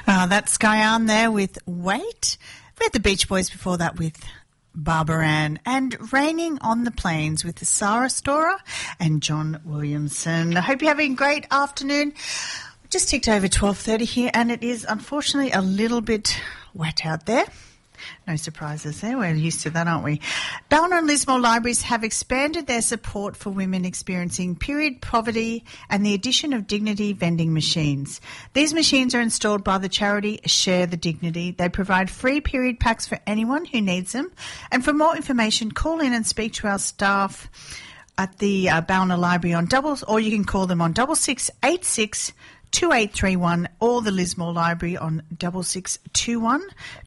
That's Skyan there with Wait. We had the Beach Boys before that with Barbara Ann, and Raining on the Plains with Sarah Storer and John Williamson. I hope you're having a great afternoon. Just ticked over 12:30 here, and it is unfortunately a little bit wet out there. No surprises there. We're used to that, aren't we? Ballina and Lismore Libraries have expanded their support for women experiencing period poverty and the addition of Dignity vending machines. These machines are installed by the charity Share the Dignity. They provide free period packs for anyone who needs them. And for more information, call in and speak to our staff at the Ballina Library or you can call them on 6686 2831 or the Lismore Library on 6621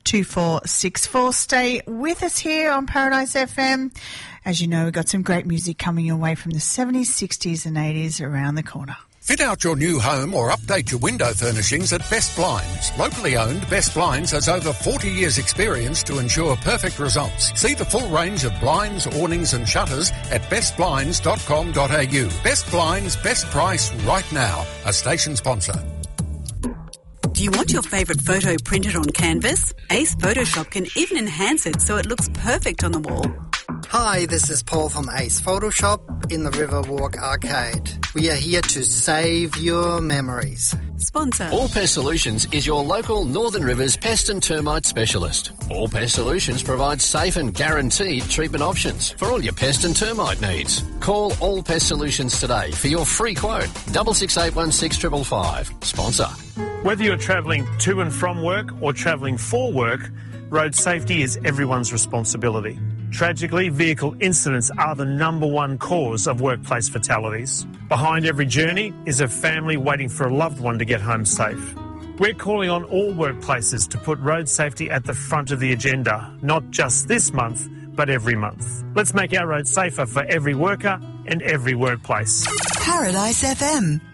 2464. Stay with us here on Paradise FM. As you know, we've got some great music coming your way from the 70s, 60s and 80s around the corner. Fit out your new home or update your window furnishings at Best Blinds. Locally owned, Best Blinds has over 40 years' experience to ensure perfect results. See the full range of blinds, awnings and shutters at bestblinds.com.au. Best Blinds, best price right now. A station sponsor. Do you want your favourite photo printed on canvas? Ace Photoshop can even enhance it so it looks perfect on the wall. Hi, this is Paul from Ace Photoshop in the Riverwalk Arcade. We are here to save your memories. Sponsor. All Pest Solutions is your local Northern Rivers pest and termite specialist. All Pest Solutions provides safe and guaranteed treatment options for all your pest and termite needs. Call All Pest Solutions today for your free quote. 66816555. Sponsor. Whether you're travelling to and from work or travelling for work, road safety is everyone's responsibility. Tragically, vehicle incidents are the number one cause of workplace fatalities. Behind every journey is a family waiting for a loved one to get home safe. We're calling on all workplaces to put road safety at the front of the agenda, not just this month, but every month. Let's make our roads safer for every worker and every workplace. Paradise FM.